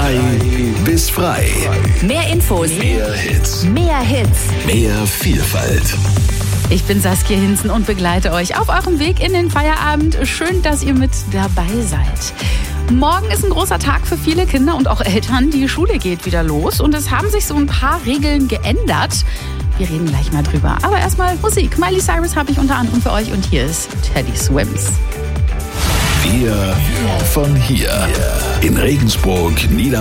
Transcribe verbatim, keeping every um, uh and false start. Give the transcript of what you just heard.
Frei bis frei. Mehr Infos, Mehr Hits. mehr Hits. Mehr Vielfalt. Ich bin Saskia Hinzen und begleite euch auf eurem Weg in den Feierabend. Schön, dass ihr mit dabei seid. Morgen ist ein großer Tag für viele Kinder und auch Eltern. Die Schule geht wieder los und es haben sich so ein paar Regeln geändert. Wir reden gleich mal drüber. Aber erstmal Musik. Miley Cyrus habe ich unter anderem für euch und hier ist Teddy Swims. Wir von hier. In Regensburg, Niedersachsen.